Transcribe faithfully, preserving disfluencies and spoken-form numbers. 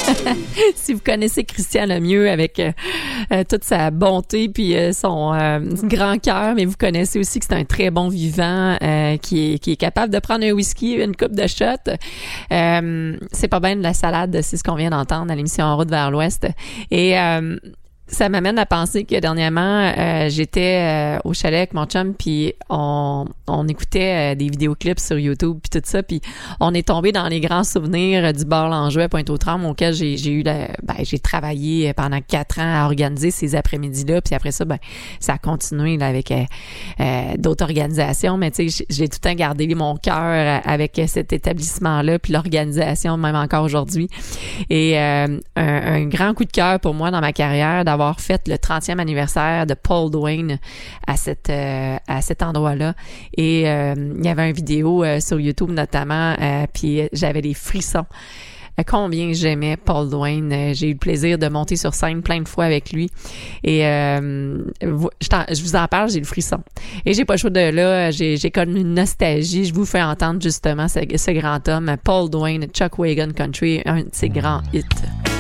Si vous connaissez Christian Lemieux avec euh, euh, toute sa bonté puis euh, son euh, grand cœur, mais vous connaissez aussi que c'est un très bon vivant euh, qui est qui est capable de prendre un whisky, une coupe de shot. Euh, c'est pas bien de la salade, c'est ce qu'on vient d'entendre à l'émission En route vers l'Ouest. Et euh, ça m'amène à penser que dernièrement, euh, j'étais euh, au chalet avec mon chum, puis on, on écoutait euh, des vidéoclips sur YouTube, puis tout ça, puis on est tombé dans les grands souvenirs euh, du bar L'Enjeu à Pointe-aux-Trembles, auquel j'ai, j'ai eu la, ben, j'ai travaillé pendant quatre ans à organiser ces après-midi-là, puis après ça, ben, ça a continué là, avec euh, euh, d'autres organisations, mais tu sais, j'ai, j'ai tout le temps gardé mon cœur avec cet établissement-là, puis l'organisation, même encore aujourd'hui. Et euh, un, un grand coup de cœur pour moi dans ma carrière d'avoir fait le trentième anniversaire de Paul Dwayne à cette euh, à cet endroit-là. Et euh, il y avait une vidéo euh, sur YouTube notamment, euh, puis j'avais des frissons. Euh, combien j'aimais Paul Dwayne. Euh, j'ai eu le plaisir de monter sur scène plein de fois avec lui. Et euh, je, je vous en parle, j'ai le frisson. Et j'ai pas le choix de là, j'ai, j'ai comme une nostalgie. Je vous fais entendre justement ce, ce grand homme, Paul Dwayne, Chuck Wagon Country, un de ses grands hits.